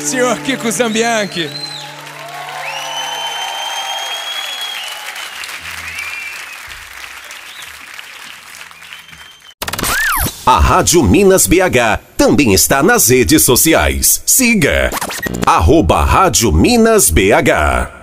senhor Kiko Zambianchi. A Rádio Minas BH também está nas redes sociais. Siga @Rádio Minas BH.